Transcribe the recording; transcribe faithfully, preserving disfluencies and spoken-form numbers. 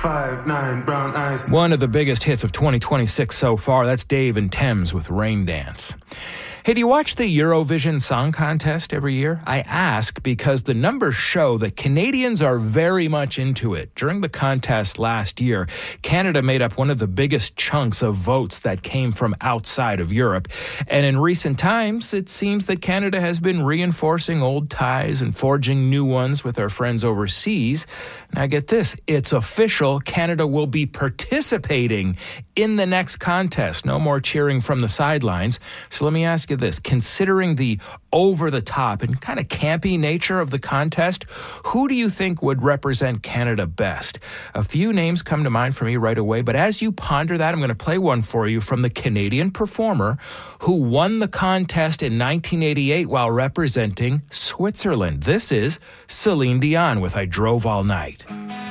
five nine, brown eyes. One of the biggest hits of twenty twenty-six so far, that's Dave and Thames with Rain Dance. Hey, do you watch the Eurovision Song Contest every year? I ask because the numbers show that Canadians are very much into it. During the contest last year, Canada made up one of the biggest chunks of votes that came from outside of Europe. And in recent times, it seems that Canada has been reinforcing old ties and forging new ones with our friends overseas. Now get this, it's official. Canada will be participating in the next contest. No more cheering from the sidelines. So let me ask you this. Considering the over-the-top and kind of campy nature of the contest, who do you think would represent Canada best? A few names come to mind for me right away, but as you ponder that, I'm going to play one for you from the Canadian performer who won the contest in nineteen eighty-eight while representing Switzerland. This is Celine Dion with I Drove All Night.